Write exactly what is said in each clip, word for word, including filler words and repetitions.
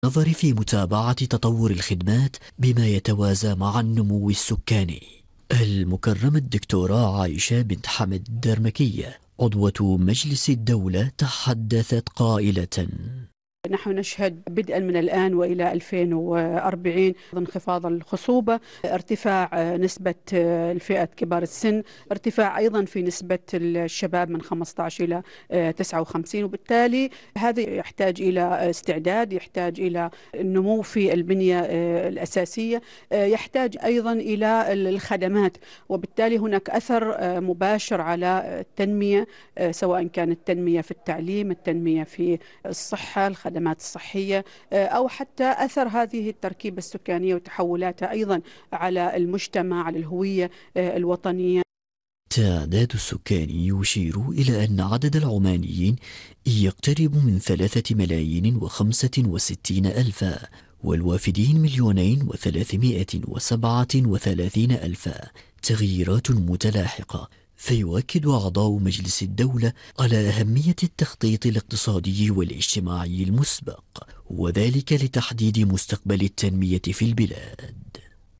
النظر في متابعة تطور الخدمات بما يتوازى مع النمو السكاني. المكرمة الدكتورة عائشة بنت حمد الدرمكية عضوة مجلس الدولة تحدثت قائلة: نحن نشهد بدءا من الآن وإلى ألفين وأربعين انخفاض الخصوبة، ارتفاع نسبة الفئة كبار السن، ارتفاع أيضا في نسبة الشباب من خمسة عشر إلى تسعة وخمسين، وبالتالي هذا يحتاج إلى استعداد، يحتاج إلى النمو في البنية الأساسية، يحتاج أيضا إلى الخدمات، وبالتالي هناك أثر مباشر على التنمية، سواء كانت التنمية في التعليم، التنمية في الصحة، الخدمات الصحية، أو حتى أثر هذه التركيبة السكانية وتحولاتها أيضا على المجتمع، على الهوية الوطنية. التعداد السكاني يشير إلى أن عدد العمانيين يقترب من ثلاثة ملايين وخمسة وستين ألفا، والوافدين مليونين وثلاثمائة وسبعة وثلاثين ألفا، تغييرات متلاحقة. فيؤكد أعضاء مجلس الدولة على أهمية التخطيط الاقتصادي والاجتماعي المسبق، وذلك لتحديد مستقبل التنمية في البلاد.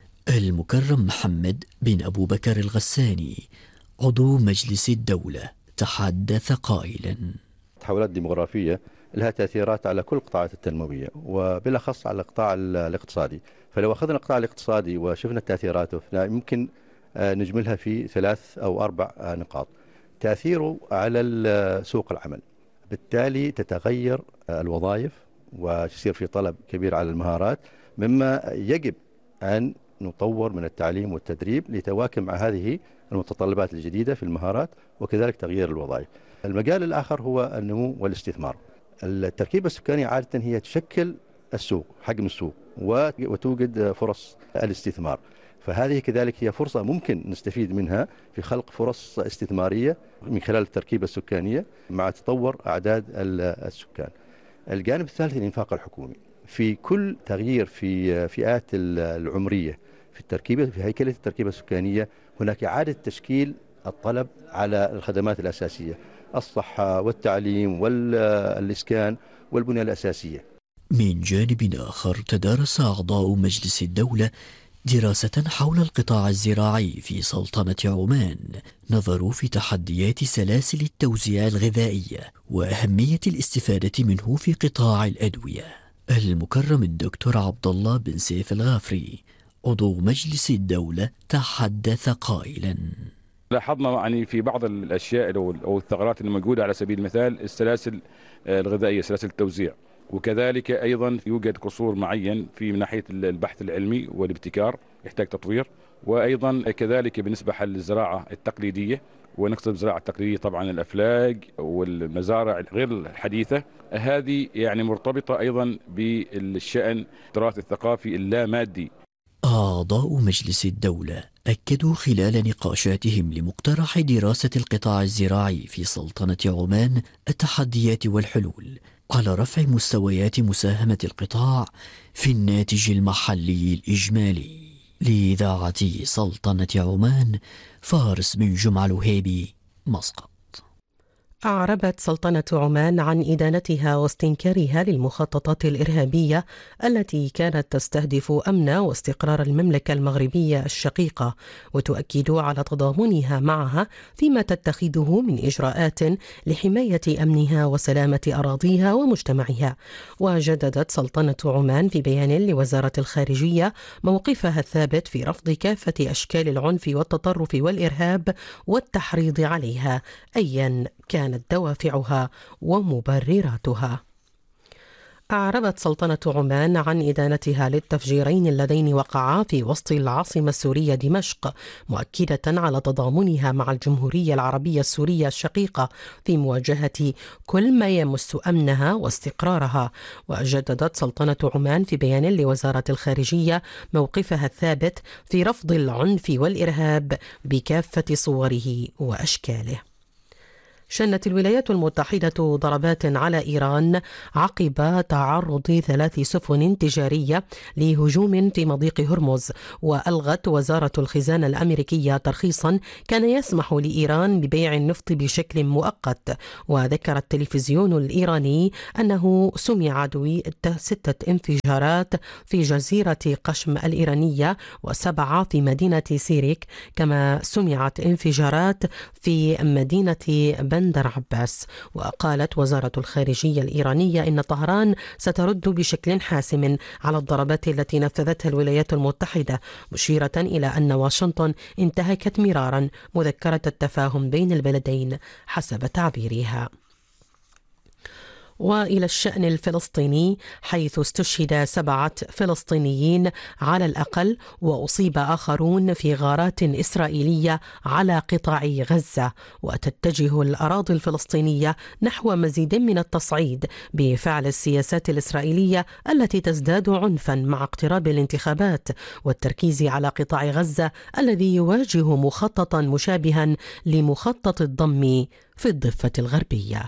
المكرم محمد بن أبو بكر الغساني عضو مجلس الدولة تحدث قائلا: التحولات الديمغرافية لها تأثيرات على كل القطاعات التنموية وبالأخص على القطاع الاقتصادي. فلو أخذنا القطاع الاقتصادي وشفنا تأثيراته يمكن نجملها في ثلاث أو أربع نقاط. تأثيره على سوق العمل، بالتالي تتغير الوظائف ويصير في طلب كبير على المهارات، مما يجب أن نطور من التعليم والتدريب لتواكب مع هذه المتطلبات الجديدة في المهارات وكذلك تغيير الوظائف. المجال الآخر هو النمو والاستثمار. التركيبة السكانية عادة هي تشكل السوق، حجم السوق، وتوجد فرص الاستثمار، فهذه كذلك هي فرصة ممكن نستفيد منها في خلق فرص استثمارية من خلال التركيبة السكانية مع تطور أعداد السكان. الجانب الثالث الإنفاق الحكومي. في كل تغيير في فئات العمرية في التركيبة، في هيكلة التركيبة السكانية، هناك إعادة تشكيل الطلب على الخدمات الأساسية، الصحة والتعليم والإسكان والبنية الأساسية. من جانب آخر، تدارس أعضاء مجلس الدولة دراسة حول القطاع الزراعي في سلطنة عمان، نظروا في تحديات سلاسل التوزيع الغذائية وأهمية الاستفادة منه في قطاع الأدوية. المكرم الدكتور عبد الله بن سيف الغافري عضو مجلس الدولة تحدث قائلا: لاحظنا يعني في بعض الأشياء أو الثغرات الموجودة، على سبيل المثال السلاسل الغذائية، سلاسل التوزيع، وكذلك أيضا يوجد قصور معين في ناحية البحث العلمي والابتكار يحتاج تطوير، وأيضا كذلك بالنسبة للزراعة التقليدية، ونقصد بالزراعة التقليدية طبعا الأفلاج والمزارع غير الحديثة، هذه يعني مرتبطة أيضا بالشأن التراث الثقافي اللامادي. أعضاء مجلس الدولة أكدوا خلال نقاشاتهم لمقترح دراسة القطاع الزراعي في سلطنة عمان التحديات والحلول على رفع مستويات مساهمة القطاع في الناتج المحلي الإجمالي. لإذاعة سلطنة عمان، فارس بن جمعة الوهيبي، مسقط. أعربت سلطنة عمان عن إدانتها واستنكارها للمخططات الإرهابية التي كانت تستهدف أمن واستقرار المملكة المغربية الشقيقة، وتؤكد على تضامنها معها فيما تتخذه من إجراءات لحماية أمنها وسلامة أراضيها ومجتمعها. وجددت سلطنة عمان في بيان لوزارة الخارجية موقفها الثابت في رفض كافة أشكال العنف والتطرف والإرهاب والتحريض عليها أيا كانت دوافعها ومبرراتها. أعربت سلطنة عمان عن إدانتها للتفجيرين اللذين وقعا في وسط العاصمة السورية دمشق، مؤكدة على تضامنها مع الجمهورية العربية السورية الشقيقة في مواجهة كل ما يمس أمنها واستقرارها. وجددت سلطنة عمان في بيان لوزارة الخارجية موقفها الثابت في رفض العنف والإرهاب بكافة صوره وأشكاله. شنت الولايات المتحدة ضربات على إيران عقب تعرض ثلاث سفن تجارية لهجوم في مضيق هرمز، وألغت وزارة الخزانة الأمريكية ترخيصا كان يسمح لإيران ببيع النفط بشكل مؤقت. وذكر التلفزيون الإيراني أنه سمع دوي ستة انفجارات في جزيرة قشم الإيرانية وسبعة في مدينة سيريك، كما سمعت انفجارات في مدينة بندر عباس. وقالت وزارة الخارجية الإيرانية إن طهران سترد بشكل حاسم على الضربات التي نفذتها الولايات المتحدة، مشيرة إلى أن واشنطن انتهكت مرارا مذكرة التفاهم بين البلدين حسب تعبيرها. وإلى الشأن الفلسطيني، حيث استشهد سبعة فلسطينيين على الأقل وأصيب آخرون في غارات إسرائيلية على قطاع غزة، وتتجه الأراضي الفلسطينية نحو مزيد من التصعيد بفعل السياسات الإسرائيلية التي تزداد عنفا مع اقتراب الانتخابات، والتركيز على قطاع غزة الذي يواجه مخططا مشابها لمخطط الضم في الضفة الغربية.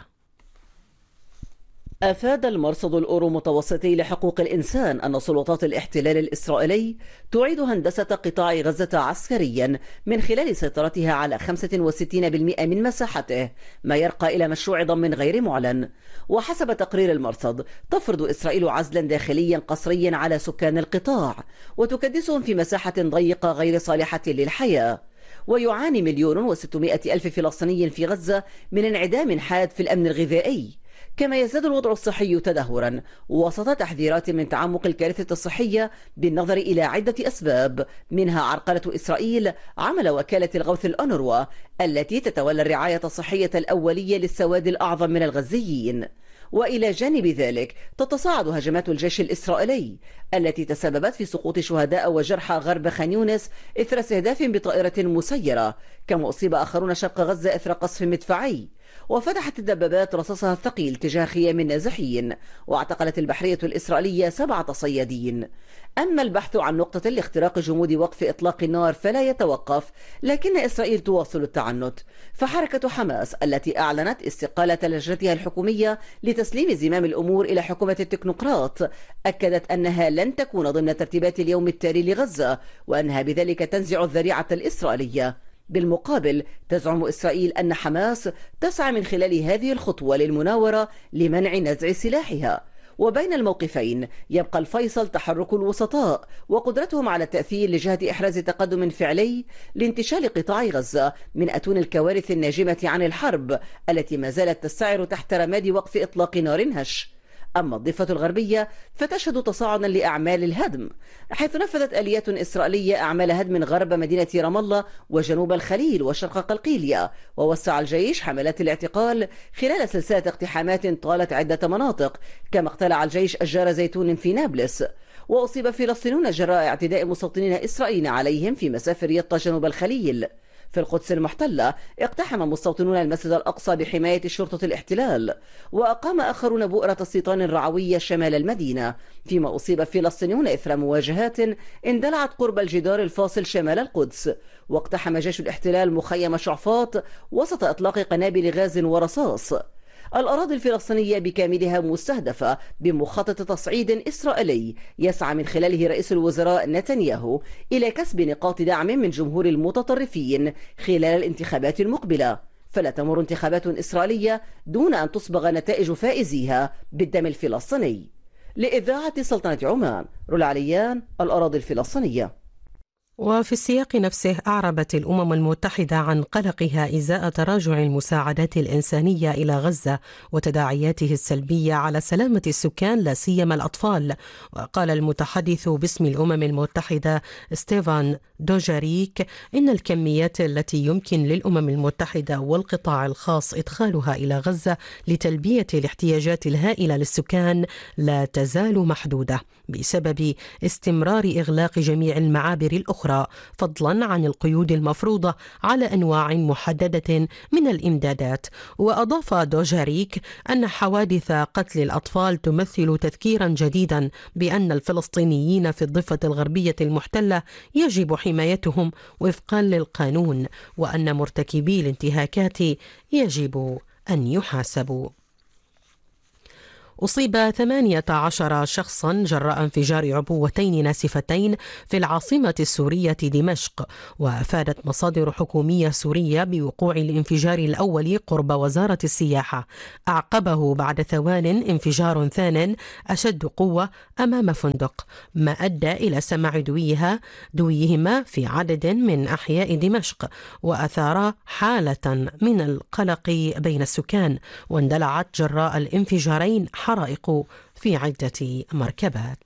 أفاد المرصد الأورو متوسطي لحقوق الإنسان أن سلطات الاحتلال الإسرائيلي تعيد هندسة قطاع غزة عسكريا من خلال سيطرتها على خمسة وستين بالمئة من مساحته، ما يرقى إلى مشروع ضم غير معلن. وحسب تقرير المرصد تفرض إسرائيل عزلا داخليا قسريا على سكان القطاع وتكدسهم في مساحة ضيقة غير صالحة للحياة. ويعاني مليون وستمائة ألف فلسطيني في غزة من انعدام حاد في الأمن الغذائي، كما يزداد الوضع الصحي تدهورا وسط تحذيرات من تعمق الكارثة الصحية بالنظر إلى عدة أسباب، منها عرقلة إسرائيل عمل وكالة الغوث الأونروا التي تتولى الرعاية الصحية الأولية للسواد الأعظم من الغزيين. وإلى جانب ذلك تتصاعد هجمات الجيش الإسرائيلي التي تسببت في سقوط شهداء وجرحى غرب خان يونس إثر استهداف بطائرة مسيرة، كما أصيب آخرون شرق غزة إثر قصف مدفعي. وفتحت الدبابات رصاصها الثقيل تجاه خيام النازحين، واعتقلت البحرية الإسرائيلية سبعة صيادين. أما البحث عن نقطة لاختراق جمود وقف إطلاق النار فلا يتوقف، لكن إسرائيل تواصل التعنت. فحركة حماس التي أعلنت استقالة لجنتها الحكومية لتسليم زمام الأمور إلى حكومة التكنوقراط أكدت أنها لن تكون ضمن ترتيبات اليوم التالي لغزة، وأنها بذلك تنزع الذريعة الإسرائيلية. بالمقابل تزعم إسرائيل أن حماس تسعى من خلال هذه الخطوة للمناورة لمنع نزع سلاحها. وبين الموقفين يبقى الفيصل تحرك الوسطاء وقدرتهم على التأثير لجهة إحراز تقدم فعلي لانتشال قطاع غزة من أتون الكوارث الناجمة عن الحرب التي ما زالت تستعر تحت رماد وقف إطلاق نار هش. أما الضفة الغربية فتشهد تصاعدا لأعمال الهدم، حيث نفذت آليات إسرائيلية أعمال هدم غرب مدينة رام الله وجنوب الخليل وشرق قلقيلية، ووسع الجيش حملات الاعتقال خلال سلسلة اقتحامات طالت عدة مناطق، كما اقتلع الجيش أشجار زيتون في نابلس. وأصيب فلسطينيون جراء اعتداء مستوطنين إسرائيليين عليهم في مسافر يطا جنوب الخليل. في القدس المحتلة اقتحم مستوطنون المسجد الأقصى بحماية شرطة الاحتلال، وأقام آخرون بؤرة السيطان الرعوية شمال المدينة، فيما أصيب فلسطينيون إثر مواجهات اندلعت قرب الجدار الفاصل شمال القدس. واقتحم جيش الاحتلال مخيم شعفاط وسط إطلاق قنابل غاز ورصاص. الأراضي الفلسطينية بكاملها مستهدفة بمخطط تصعيد إسرائيلي يسعى من خلاله رئيس الوزراء نتنياهو إلى كسب نقاط دعم من جمهور المتطرفين خلال الانتخابات المقبلة. فلا تمر انتخابات إسرائيلية دون أن تصبغ نتائج فائزيها بالدم الفلسطيني. لإذاعة سلطنة عمان، رولا عليان، الأراضي الفلسطينية. وفي السياق نفسه أعربت الأمم المتحدة عن قلقها إزاء تراجع المساعدات الإنسانية إلى غزة وتداعياته السلبية على سلامة السكان لا سيما الأطفال. وقال المتحدث باسم الأمم المتحدة ستيفان دوجاريك إن الكميات التي يمكن للأمم المتحدة والقطاع الخاص إدخالها إلى غزة لتلبية الاحتياجات الهائلة للسكان لا تزال محدودة بسبب استمرار إغلاق جميع المعابر الأخرى، فضلا عن القيود المفروضة على أنواع محددة من الإمدادات. وأضاف دوجاريك أن حوادث قتل الأطفال تمثل تذكيرا جديدا بأن الفلسطينيين في الضفة الغربية المحتلة يجب حمايتهم وفقا للقانون، وأن مرتكبي الانتهاكات يجب أن يحاسبوا. أصيب ثمانية عشر شخصا جراء انفجار عبوتين ناسفتين في العاصمة السورية دمشق، وأفادت مصادر حكومية سورية بوقوع الانفجار الأول قرب وزارة السياحة، أعقبه بعد ثوان انفجار ثان أشد قوة أمام فندق، ما أدى إلى سماع دويها دويهما في عدد من أحياء دمشق، وأثار حالة من القلق بين السكان، واندلعت جراء الانفجارين حرائق في عدة مركبات.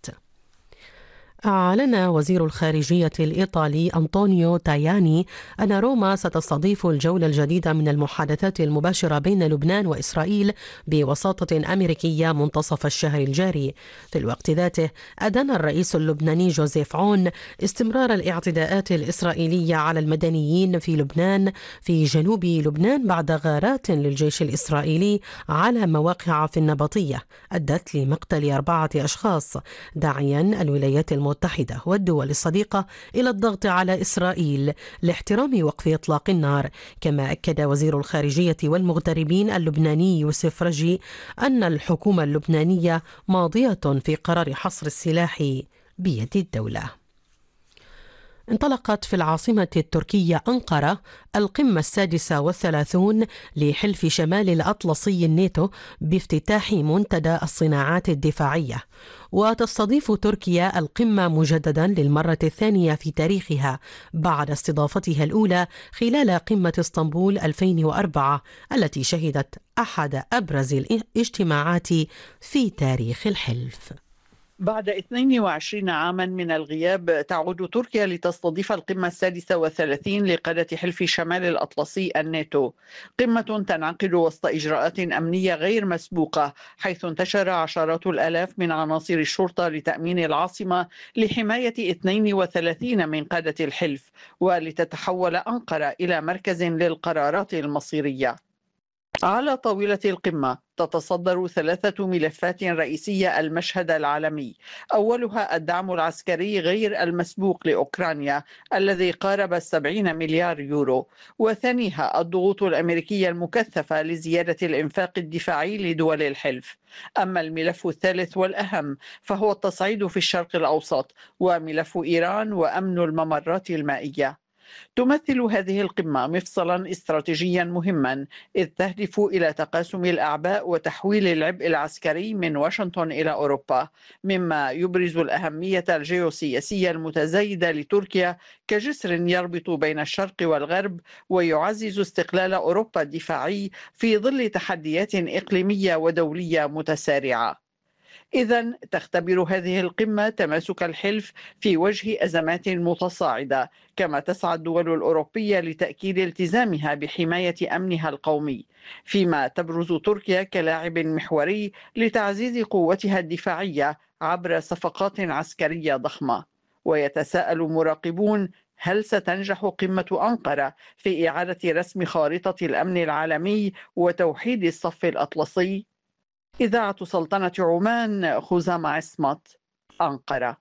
أعلن وزير الخارجية الإيطالي أنطونيو تاياني أن روما ستستضيف الجولة الجديدة من المحادثات المباشرة بين لبنان وإسرائيل بوساطة أمريكية منتصف الشهر الجاري. في الوقت ذاته أدان الرئيس اللبناني جوزيف عون استمرار الاعتداءات الإسرائيلية على المدنيين في لبنان في جنوب لبنان بعد غارات للجيش الإسرائيلي على مواقع في النبطية أدت لمقتل أربعة أشخاص، داعيا الولايات المتحدة المتحدة والدول الصديقة إلى الضغط على إسرائيل لاحترام وقف إطلاق النار. كما أكد وزير الخارجية والمغتربين اللبناني يوسف رجي أن الحكومة اللبنانية ماضية في قرار حصر السلاح بيد الدولة. انطلقت في العاصمة التركية أنقرة القمة السادسة والثلاثون لحلف شمال الأطلسي الناتو بافتتاح منتدى الصناعات الدفاعية، وتستضيف تركيا القمة مجددا للمرة الثانية في تاريخها بعد استضافتها الأولى خلال قمة اسطنبول ألفين وأربعة التي شهدت أحد أبرز الاجتماعات في تاريخ الحلف. بعد اثنين وعشرين عاما من الغياب تعود تركيا لتستضيف القمة السادسة والثلاثين لقادة حلف شمال الأطلسي الناتو، قمة تنعقد وسط إجراءات أمنية غير مسبوقة، حيث انتشر عشرات الآلاف من عناصر الشرطة لتأمين العاصمة لحماية اثنين وثلاثين من قادة الحلف، ولتتحول أنقرة إلى مركز للقرارات المصيرية. على طاولة القمة تتصدر ثلاثة ملفات رئيسية المشهد العالمي، أولها الدعم العسكري غير المسبوق لأوكرانيا الذي قارب السبعين مليار يورو، وثانيها الضغوط الأمريكية المكثفة لزيادة الإنفاق الدفاعي لدول الحلف. أما الملف الثالث والأهم فهو التصعيد في الشرق الأوسط وملف إيران وأمن الممرات المائية. تمثل هذه القمة مفصلا استراتيجيا مهما، إذ تهدف إلى تقاسم الأعباء وتحويل العبء العسكري من واشنطن إلى أوروبا، مما يبرز الأهمية الجيوسياسية المتزايدة لتركيا كجسر يربط بين الشرق والغرب ويعزز استقلال أوروبا الدفاعي في ظل تحديات إقليمية ودولية متسارعة. إذن تختبر هذه القمة تماسك الحلف في وجه أزمات متصاعدة، كما تسعى الدول الأوروبية لتأكيد التزامها بحماية أمنها القومي، فيما تبرز تركيا كلاعب محوري لتعزيز قوتها الدفاعية عبر صفقات عسكرية ضخمة. ويتساءل مراقبون: هل ستنجح قمة أنقرة في إعادة رسم خارطة الأمن العالمي وتوحيد الصف الأطلسي؟ إذاعة سلطنة عمان، خزامة عصمت، أنقرة.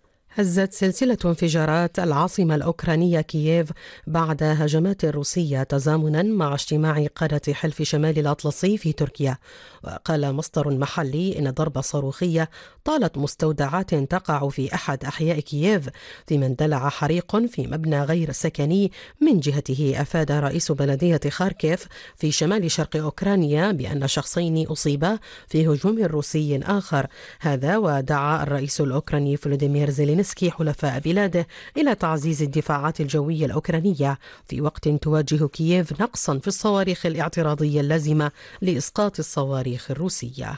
هزت سلسلة انفجارات العاصمة الأوكرانية كييف بعد هجمات روسية تزامنا مع اجتماع قادة حلف شمال الأطلسي في تركيا. وقال مصدر محلي إن ضربة صاروخية طالت مستودعات تقع في أحد أحياء كييف، فيما اندلع حريق في مبنى غير سكني. من جهته أفاد رئيس بلدية خاركيف في شمال شرق أوكرانيا بأن شخصين أصيبا في هجوم روسي آخر. هذا ودعا الرئيس الأوكراني فلوديمير زيلينسكي حلفاء بلاده إلى تعزيز الدفاعات الجوية الأوكرانية في وقت تواجه كييف نقصا في الصواريخ الاعتراضية اللازمة لإسقاط الصواريخ الروسية.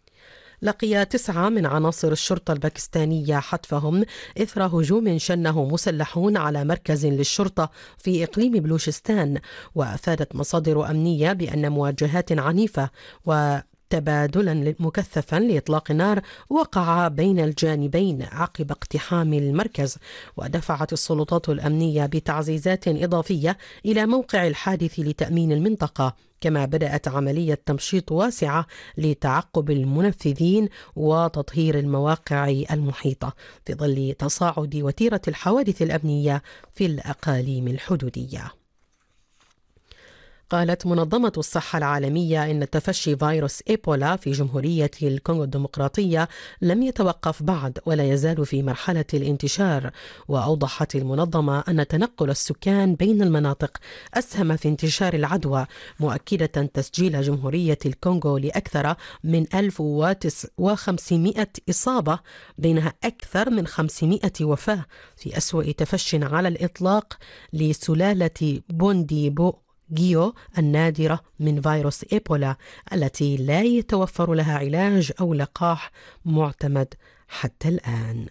لقي تسعة من عناصر الشرطة الباكستانية حتفهم إثر هجوم شنه مسلحون على مركز للشرطة في إقليم بلوشستان. وأفادت مصادر أمنية بأن مواجهات عنيفة و تبادلا مكثفا لإطلاق النار وقع بين الجانبين عقب اقتحام المركز. ودفعت السلطات الأمنية بتعزيزات إضافية إلى موقع الحادث لتأمين المنطقة، كما بدأت عملية تمشيط واسعة لتعقب المنفذين وتطهير المواقع المحيطة في ظل تصاعد وتيرة الحوادث الأمنية في الأقاليم الحدودية. قالت منظمة الصحة العالمية إن تفشي فيروس إيبولا في جمهورية الكونغو الديمقراطية لم يتوقف بعد ولا يزال في مرحلة الانتشار. وأوضحت المنظمة أن تنقل السكان بين المناطق أسهم في انتشار العدوى، مؤكدة تسجيل جمهورية الكونغو لأكثر من ألف وخمسمائة إصابة، بينها أكثر من خمسمائة وفاة في أسوأ تفش على الإطلاق لسلالة بونديبو جيو النادرة من فيروس إيبولا التي لا يتوفر لها علاج أو لقاح معتمد حتى الآن.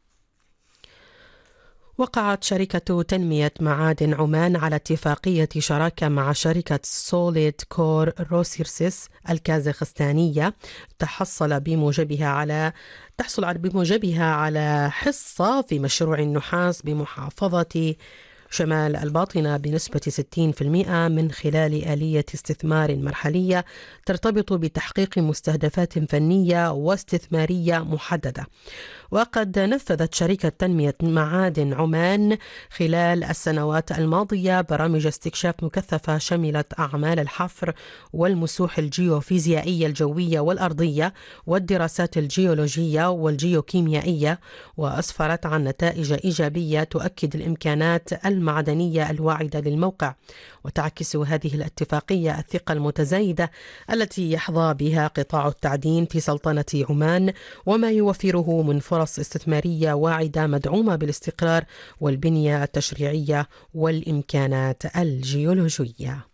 وقعت شركة تنمية معادن عمان على اتفاقية شراكة مع شركة سوليد كور روسيرسيس الكازاخستانية تحصل بموجبها على تحصل بموجبها على حصة في مشروع النحاس بمحافظة شمال الباطنة بنسبة ستين بالمئة من خلال آلية استثمار مرحلية ترتبط بتحقيق مستهدفات فنية واستثمارية محددة. وقد نفذت شركة تنمية معادن عمان خلال السنوات الماضية برامج استكشاف مكثفة شملت أعمال الحفر والمسوح الجيوفيزيائية الجوية والأرضية والدراسات الجيولوجية والجيوكيميائية، وأسفرت عن نتائج إيجابية تؤكد الإمكانات المعدنية الواعدة للموقع. وتعكس هذه الاتفاقية الثقة المتزايدة التي يحظى بها قطاع التعدين في سلطنة عمان، وما يوفره من فرص استثمارية واعدة مدعومة بالاستقرار والبنية التشريعية والإمكانات الجيولوجية.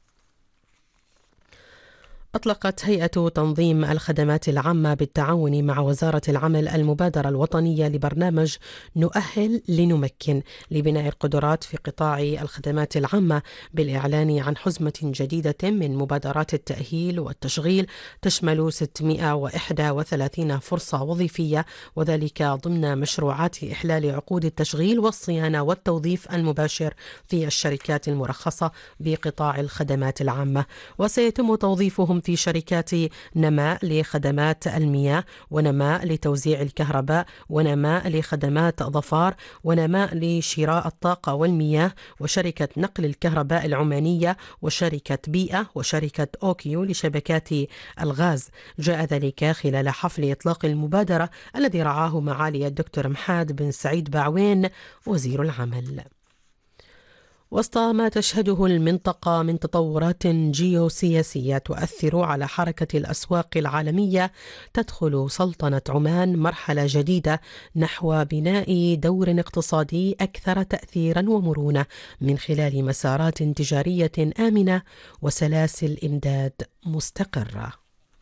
أطلقت هيئة تنظيم الخدمات العامة بالتعاون مع وزارة العمل المبادرة الوطنية لبرنامج نؤهل لنمكن لبناء القدرات في قطاع الخدمات العامة، بالإعلان عن حزمة جديدة من مبادرات التأهيل والتشغيل تشمل ستمائة وواحد وثلاثين فرصة وظيفية، وذلك ضمن مشروعات إحلال عقود التشغيل والصيانة والتوظيف المباشر في الشركات المرخصة بقطاع الخدمات العامة. وسيتم توظيفهم في شركات نماء لخدمات المياه، ونماء لتوزيع الكهرباء، ونماء لخدمات ظفار، ونماء لشراء الطاقة والمياه، وشركة نقل الكهرباء العمانية، وشركة بيئة، وشركة أوكيو لشبكات الغاز. جاء ذلك خلال حفل إطلاق المبادرة الذي رعاه معالي الدكتور محاد بن سعيد باعوين وزير العمل. وسط ما تشهده المنطقة من تطورات جيوسياسية تؤثر على حركة الأسواق العالمية، تدخل سلطنة عمان مرحلة جديدة نحو بناء دور اقتصادي أكثر تأثيرا ومرونة من خلال مسارات تجارية آمنة وسلاسل إمداد مستقرة.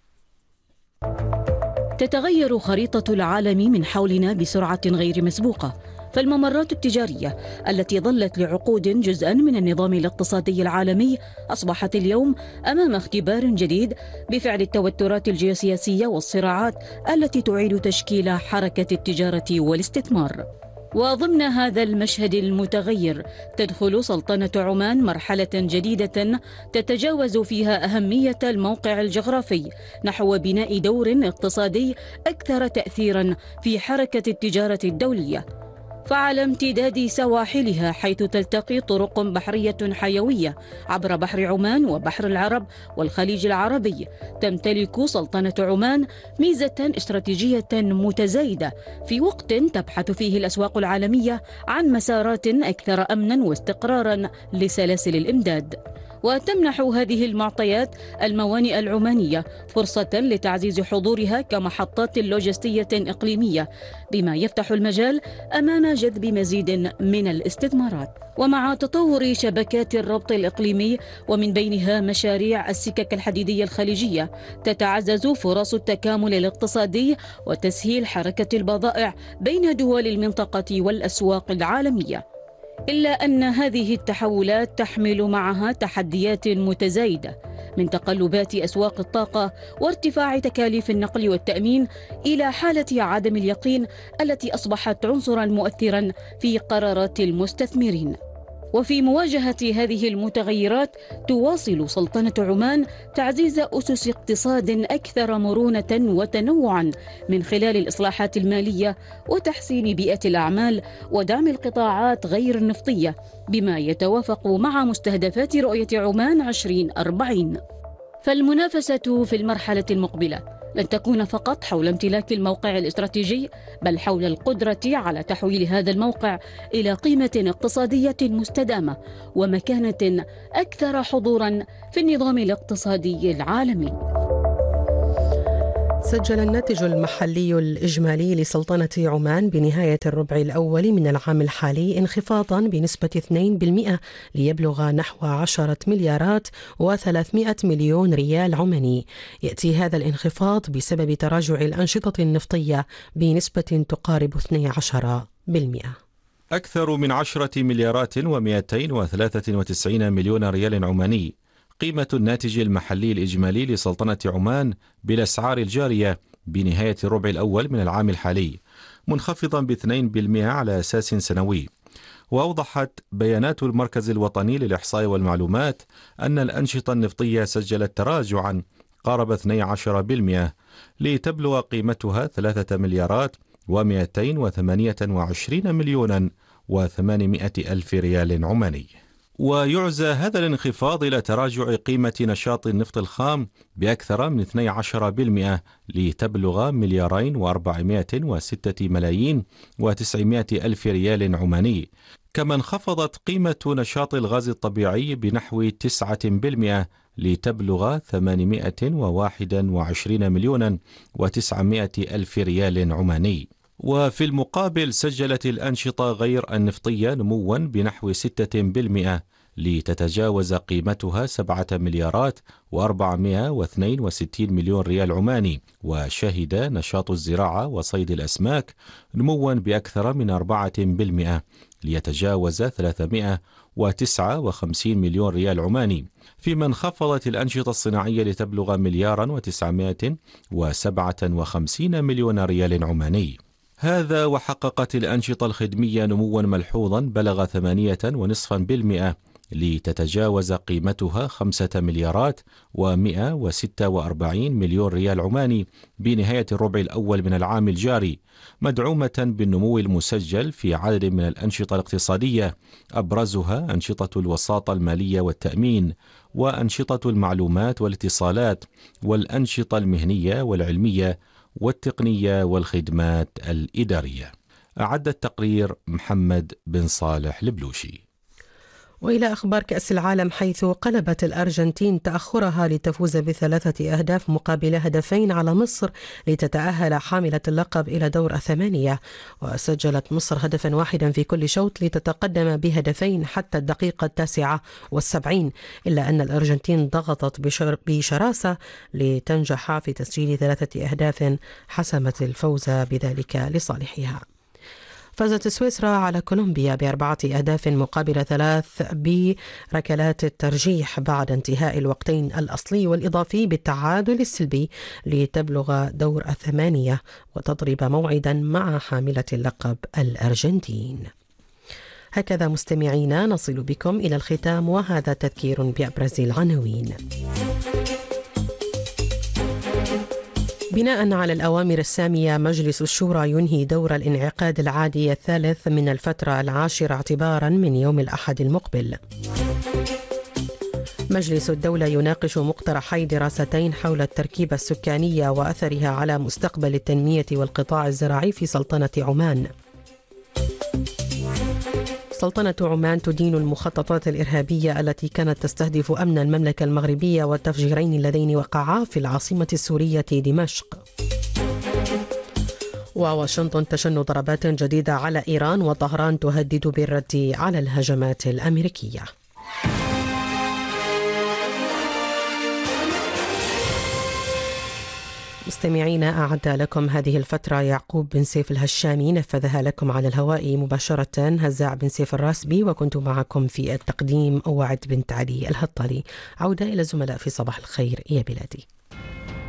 تتغير خريطة العالم من حولنا بسرعة غير مسبوقة، فالممرات التجارية التي ظلت لعقود جزءا من النظام الاقتصادي العالمي أصبحت اليوم أمام اختبار جديد بفعل التوترات الجيوسياسية والصراعات التي تعيد تشكيل حركة التجارة والاستثمار. وضمن هذا المشهد المتغير تدخل سلطنة عمان مرحلة جديدة تتجاوز فيها أهمية الموقع الجغرافي نحو بناء دور اقتصادي أكثر تأثيرا في حركة التجارة الدولية. فعلى امتداد سواحلها، حيث تلتقي طرق بحرية حيوية عبر بحر عمان وبحر العرب والخليج العربي، تمتلك سلطنة عمان ميزة استراتيجية متزايدة في وقت تبحث فيه الأسواق العالمية عن مسارات أكثر أمنا واستقرارا لسلاسل الإمداد. وتمنح هذه المعطيات الموانئ العمانية فرصة لتعزيز حضورها كمحطات لوجستية إقليمية، بما يفتح المجال أمام جذب مزيد من الاستثمارات. ومع تطور شبكات الربط الإقليمي ومن بينها مشاريع السكك الحديدية الخليجية، تتعزز فرص التكامل الاقتصادي وتسهيل حركة البضائع بين دول المنطقة والأسواق العالمية. إلا أن هذه التحولات تحمل معها تحديات متزايدة، من تقلبات أسواق الطاقة وارتفاع تكاليف النقل والتأمين إلى حالة عدم اليقين التي أصبحت عنصرا مؤثرا في قرارات المستثمرين. وفي مواجهة هذه المتغيرات تواصل سلطنة عمان تعزيز أسس اقتصاد أكثر مرونة وتنوعا من خلال الإصلاحات المالية وتحسين بيئة الأعمال ودعم القطاعات غير النفطية بما يتوافق مع مستهدفات رؤية عمان عشرين أربعين. فالمنافسة في المرحلة المقبلة لن تكون فقط حول امتلاك الموقع الاستراتيجي، بل حول القدرة على تحويل هذا الموقع إلى قيمة اقتصادية مستدامة ومكانة أكثر حضوراً في النظام الاقتصادي العالمي. سجل الناتج المحلي الإجمالي لسلطنة عمان بنهاية الربع الأول من العام الحالي انخفاضاً بنسبة اثنين بالمئة ليبلغ نحو عشرة مليارات وثلاثمئة مليون ريال عماني. يأتي هذا الانخفاض بسبب تراجع الأنشطة النفطية بنسبة تقارب اثني عشر بالمئة. أكثر من عشرة مليارات ومئتين وثلاثة وتسعين مليون ريال عماني قيمة الناتج المحلي الإجمالي لسلطنة عمان بالأسعار الجارية بنهاية الربع الأول من العام الحالي، منخفضا باثنين بالمئة على أساس سنوي. وأوضحت بيانات المركز الوطني للإحصاء والمعلومات أن الأنشطة النفطية سجلت تراجعا قارب اثني عشر بالمئة لتبلغ قيمتها ثلاثة مليارات ومئتين وثمانية وعشرين مليونا وثمانمئة ألف ريال عماني. ويعزى هذا الانخفاض إلى تراجع قيمة نشاط النفط الخام بأكثر من اثني عشر بالمئة لتبلغ مليارين وأربعمائة وستة ملايين وتسعمائة ألف ريال عماني. كما انخفضت قيمة نشاط الغاز الطبيعي بنحو تسعة بالمئة لتبلغ ثمانمائة وواحد وعشرين مليونا وتسعمائة ألف ريال عماني. وفي المقابل سجلت الأنشطة غير النفطية نموا بنحو ستة بالمئة لتتجاوز قيمتها سبعة مليارات وأربعمائة واثنين وستين مليون ريال عماني. وشهد نشاط الزراعة وصيد الأسماك نموا بأكثر من أربعة بالمئة ليتجاوز ثلاثمائة وتسعة وخمسين مليون ريال عماني، فيما انخفضت الأنشطة الصناعية لتبلغ مليارا وتسعمائة وسبعة وخمسين مليون ريال عماني. هذا وحققت الأنشطة الخدمية نموا ملحوظا بلغ ثمانية ونصفا بالمئة لتتجاوز قيمتها خمسة مليارات ومئة وستة وأربعين مليون ريال عماني بنهاية الربع الأول من العام الجاري، مدعومة بالنمو المسجل في عدد من الأنشطة الاقتصادية، أبرزها أنشطة الوساطة المالية والتأمين، وأنشطة المعلومات والاتصالات، والأنشطة المهنية والعلمية والتقنية والخدمات الإدارية. أعد التقرير محمد بن صالح البلوشي. وإلى أخبار كأس العالم، حيث قلبت الأرجنتين تأخرها لتفوز بثلاثة أهداف مقابل هدفين على مصر لتتأهل حاملة اللقب إلى دور الثمانية. وسجلت مصر هدفا واحدا في كل شوط لتتقدم بهدفين حتى الدقيقة التاسعة والسبعين، إلا أن الأرجنتين ضغطت بشراسة لتنجح في تسجيل ثلاثة أهداف حسمت الفوز بذلك لصالحها. فازت سويسرا على كولومبيا بأربعة أهداف مقابل ثلاث بركلات الترجيح بعد انتهاء الوقتين الأصلي والإضافي بالتعادل السلبي لتبلغ دور الثمانية وتضرب موعدا مع حاملة اللقب الأرجنتين. هكذا مستمعينا نصل بكم إلى الختام، وهذا تذكير بأبرز العناوين. بناء على الأوامر السامية، مجلس الشورى ينهي دور الانعقاد العادي الثالث من الفترة العاشرة اعتبارا من يوم الأحد المقبل. مجلس الدولة يناقش مقترحي دراستين حول التركيبة السكانية وأثرها على مستقبل التنمية والقطاع الزراعي في سلطنة عمان. سلطنة عمان تدين المخططات الإرهابية التي كانت تستهدف أمن المملكة المغربية والتفجيرين اللذين وقعا في العاصمة السورية دمشق. وواشنطن تشن ضربات جديدة على إيران، وطهران تهدد بالرد على الهجمات الأمريكية. مستمعينا، أعد لكم هذه الفترة يعقوب بن سيف الهشامي، نفذها لكم على الهواء مباشرة هزاع بن سيف الراسبي، وكنت معكم في التقديم وعد بنت علي الهطلي. عودة إلى الزملاء في صباح الخير يا بلادي.